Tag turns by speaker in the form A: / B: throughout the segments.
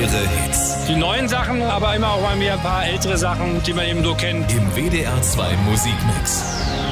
A: eure Hits.
B: Die neuen Sachen, aber immer auch mal wieder ein paar ältere Sachen, die man eben so kennt.
A: Im WDR 2 Musikmix.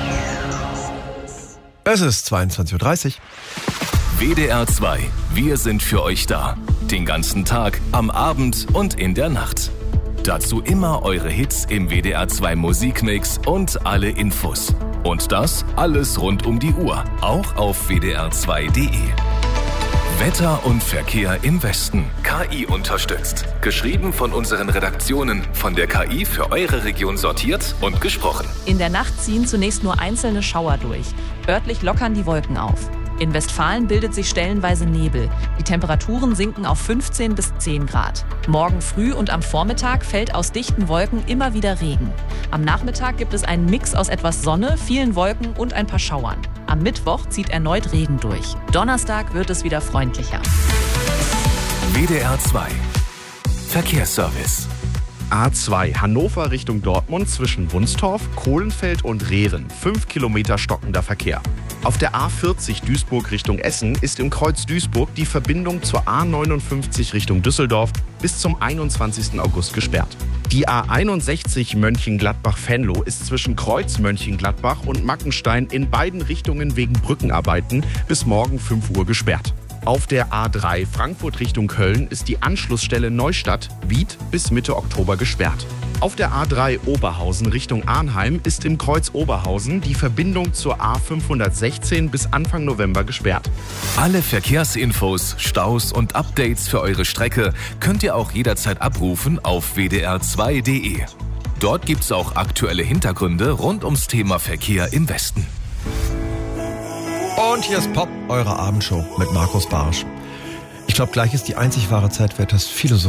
C: Es ist 22:30 Uhr.
A: WDR 2, wir sind für euch da. Den ganzen Tag, am Abend und in der Nacht. Dazu immer eure Hits im WDR 2 Musikmix und alle Infos. Und das alles rund um die Uhr, auch auf wdr2.de. Wetter und Verkehr im Westen. KI unterstützt. Geschrieben von unseren Redaktionen, von der KI für eure Region sortiert und gesprochen.
D: In der Nacht ziehen zunächst nur einzelne Schauer durch. Örtlich lockern die Wolken auf. In Westfalen bildet sich stellenweise Nebel. Die Temperaturen sinken auf 15 bis 10 Grad. Morgen früh und am Vormittag fällt aus dichten Wolken immer wieder Regen. Am Nachmittag gibt es einen Mix aus etwas Sonne, vielen Wolken und ein paar Schauern. Am Mittwoch zieht erneut Regen durch. Donnerstag wird es wieder freundlicher.
A: WDR 2 Verkehrsservice.
E: A2 Hannover Richtung Dortmund zwischen Wunstorf, Kohlenfeld und Rehren. 5 Kilometer stockender Verkehr. Auf der A40 Duisburg Richtung Essen ist im Kreuz Duisburg die Verbindung zur A59 Richtung Düsseldorf bis zum 21. August gesperrt. Die A61 Mönchengladbach-Venlo ist zwischen Kreuz Mönchengladbach und Mackenstein in beiden Richtungen wegen Brückenarbeiten bis morgen 5 Uhr gesperrt. Auf der A3 Frankfurt Richtung Köln ist die Anschlussstelle Neustadt Wied bis Mitte Oktober gesperrt. Auf der A3 Oberhausen Richtung Arnheim ist im Kreuz Oberhausen die Verbindung zur A516 bis Anfang November gesperrt.
A: Alle Verkehrsinfos, Staus und Updates für eure Strecke könnt ihr auch jederzeit abrufen auf wdr2.de. Dort gibt's auch aktuelle Hintergründe rund ums Thema Verkehr im Westen.
C: Und hier ist Pop, eure Abendshow mit Markus Barsch. Ich glaube, gleich ist die einzig wahre Zeit, wer das Philosoph